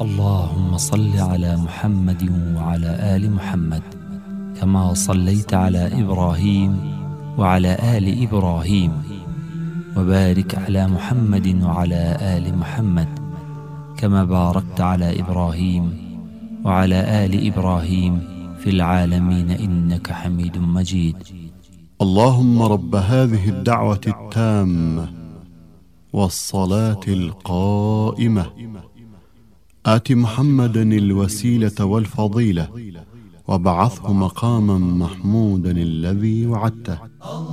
اللهم صل على محمد وعلى آل محمد كما صليت على إبراهيم وعلى آل إبراهيم، وبارك على محمد وعلى آل محمد كما باركت على إبراهيم وعلى آل إبراهيم في العالمين إنك حميد مجيد. اللهم رب هذه الدعوة التامة والصلاة القائمة آت محمدا الوسيلة والفضيلة وابعثه مقاما محمودا الذي وعدته.